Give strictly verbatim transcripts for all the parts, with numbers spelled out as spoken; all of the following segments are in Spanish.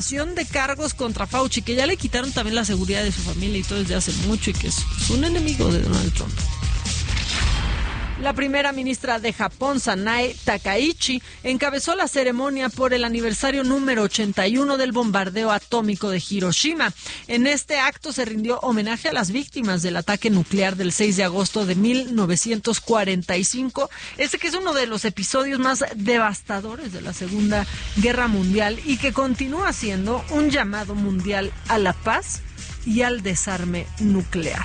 de cargos contra Fauci, que ya le quitaron también la seguridad de su familia y todo desde hace mucho, y que es, es un enemigo de Donald Trump. La primera ministra de Japón, Sanae Takaichi, encabezó la ceremonia por el aniversario número ochenta y uno del bombardeo atómico de Hiroshima. En este acto se rindió homenaje a las víctimas del ataque nuclear del seis de agosto de mil novecientos cuarenta y cinco, este que es uno de los episodios más devastadores de la Segunda Guerra Mundial y que continúa siendo un llamado mundial a la paz y al desarme nuclear.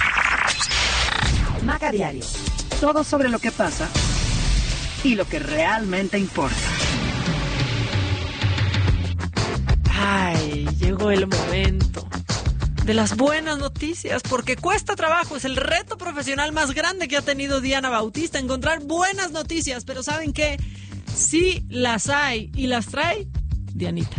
Maca Diario. Todo sobre lo que pasa y lo que realmente importa. Ay, llegó el momento de las buenas noticias, porque cuesta trabajo, es el reto profesional más grande que ha tenido Diana Bautista, encontrar buenas noticias, pero ¿saben qué? Sí las hay y las trae Dianita.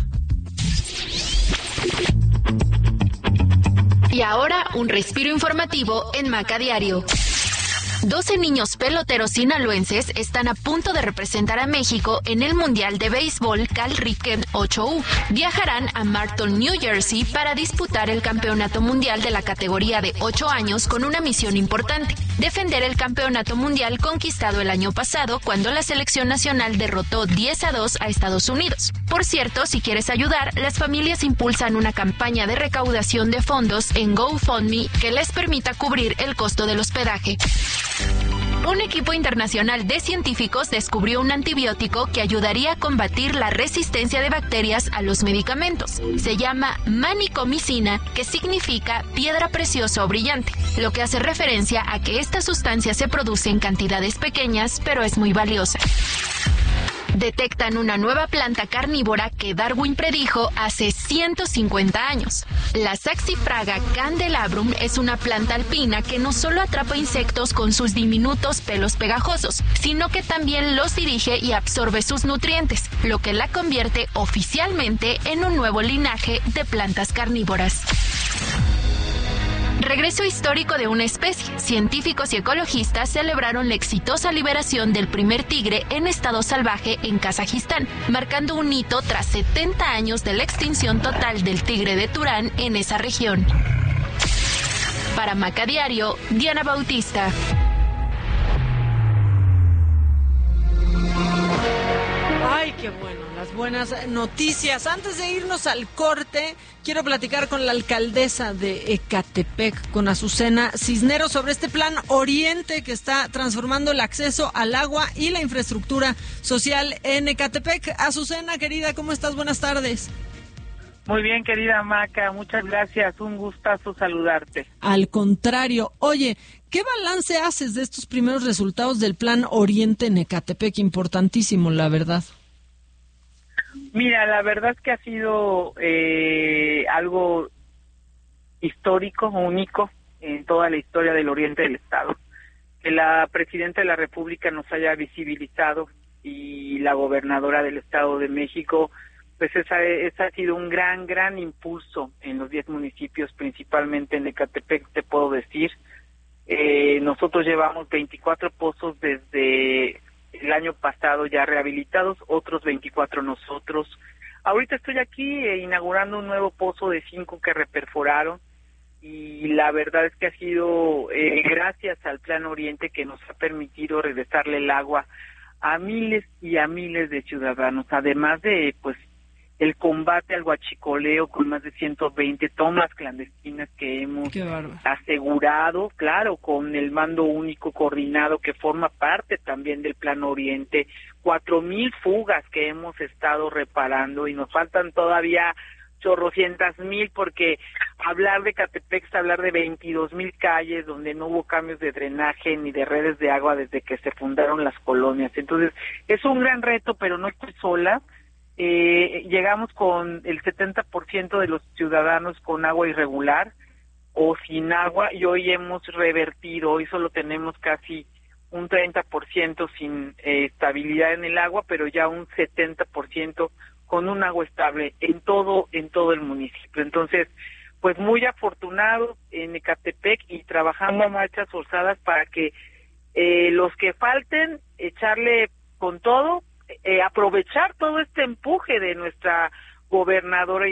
Y ahora un respiro informativo en Maca Diario. doce niños peloteros sinaloenses están a punto de representar a México en el Mundial de Béisbol Cal Ripken ocho U. Viajarán a Marton, New Jersey, para disputar el Campeonato Mundial de la categoría de ocho años con una misión importante: defender el Campeonato Mundial conquistado el año pasado cuando la selección nacional derrotó diez a dos a Estados Unidos. Por cierto, si quieres ayudar, las familias impulsan una campaña de recaudación de fondos en GoFundMe que les permita cubrir el costo del hospedaje. Un equipo internacional de científicos descubrió un antibiótico que ayudaría a combatir la resistencia de bacterias a los medicamentos. Se llama manicomicina, que significa piedra preciosa o brillante, lo que hace referencia a que esta sustancia se produce en cantidades pequeñas, pero es muy valiosa. Detectan una nueva planta carnívora que Darwin predijo hace ciento cincuenta años. La Saxifraga candelabrum es una planta alpina que no solo atrapa insectos con sus diminutos pelos pegajosos, sino que también los dirige y absorbe sus nutrientes, lo que la convierte oficialmente en un nuevo linaje de plantas carnívoras. Regreso histórico de una especie. Científicos y ecologistas celebraron la exitosa liberación del primer tigre en estado salvaje en Kazajistán, marcando un hito tras setenta años de la extinción total del tigre de Turán en esa región. Para Maca Diario, Diana Bautista. Ay, qué bueno, las buenas noticias. Antes de irnos al corte, quiero platicar con la alcaldesa de Ecatepec, con Azucena Cisneros, sobre este plan Oriente que está transformando el acceso al agua y la infraestructura social en Ecatepec. Azucena, querida, ¿cómo estás? Buenas tardes. Muy bien, querida Maca, muchas gracias, un gustazo saludarte. Al contrario, oye, ¿qué balance haces de estos primeros resultados del plan Oriente en Ecatepec? Importantísimo, la verdad. Mira, la verdad es que ha sido eh, algo histórico, único en toda la historia del Oriente del Estado, que la Presidenta de la República nos haya visibilizado y la Gobernadora del Estado de México. Pues esa, esa ha sido un gran, gran impulso en los diez municipios, principalmente en Ecatepec, te puedo decir. Eh, nosotros llevamos veinticuatro pozos desde el año pasado ya rehabilitados, otros veinticuatro nosotros. Ahorita estoy aquí eh, inaugurando un nuevo pozo de cinco que reperforaron, y la verdad es que ha sido eh, gracias al Plan Oriente que nos ha permitido regresarle el agua a miles y a miles de ciudadanos, además de, pues, el combate al huachicoleo con más de ciento veinte tomas clandestinas que hemos asegurado, claro, con el mando único coordinado que forma parte también del Plan Oriente, cuatro mil fugas que hemos estado reparando, y nos faltan todavía chorrocientas mil, porque hablar de Catepec es hablar de veintidós mil calles donde no hubo cambios de drenaje ni de redes de agua desde que se fundaron las colonias. Entonces es un gran reto, pero no estoy sola. Eh, llegamos con el setenta por ciento de los ciudadanos con agua irregular o sin agua, y hoy hemos revertido, hoy solo tenemos casi un treinta por ciento sin eh, estabilidad en el agua, pero ya un setenta por ciento con un agua estable en todo en todo el municipio. Entonces, pues muy afortunados en Ecatepec y trabajando a marchas forzadas para que eh, los que falten, echarle con todo, Eh, aprovechar todo este empuje de nuestra gobernadora